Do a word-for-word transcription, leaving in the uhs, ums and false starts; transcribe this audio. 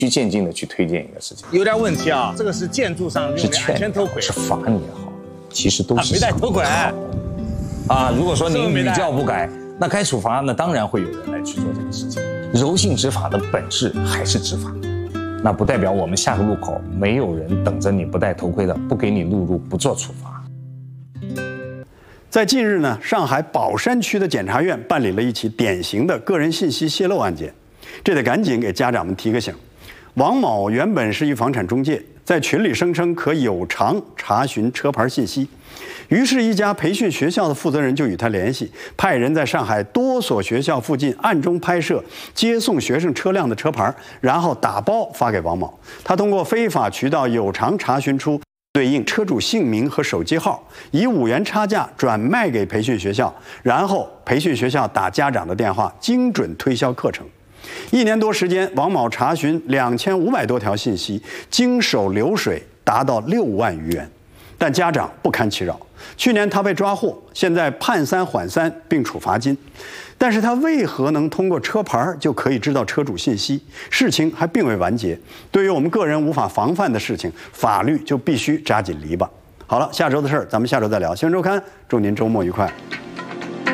循序渐进的去推荐一个事情。 有点问题啊，这个是建筑上用的安全头盔， 是罚你也好，其实都是没戴头盔啊。如果说您屡教不改，那该处罚，那当然会有人来去做这个事情。柔性执法的本质还是执法，那不代表我们下个路口没有人等着你不戴头盔的，不给你录入，不做处罚。 在近日呢，上海宝山区的检察院办理了一起典型的个人信息泄露案件，这得赶紧给家长们提个醒。王某原本是一房产中介，在群里声称可有偿查询车牌信息，于是，一家培训学校的负责人就与他联系，派人在上海多所学校附近暗中拍摄接送学生车辆的车牌，然后打包发给王某。他通过非法渠道有偿查询出对应车主姓名和手机号，以五元差价转卖给培训学校，然后培训学校打家长的电话，精准推销课程。一年多时间，王某查询两千五百多条信息，经手流水达到六万余元，但家长不堪其扰。去年他被抓获，现在判三缓三，并处罚金。但是他为何能通过车牌就可以知道车主信息？事情还并未完结。对于我们个人无法防范的事情，法律就必须扎紧篱笆。好了，下周的事儿咱们下周再聊。新闻周刊，祝您周末愉快。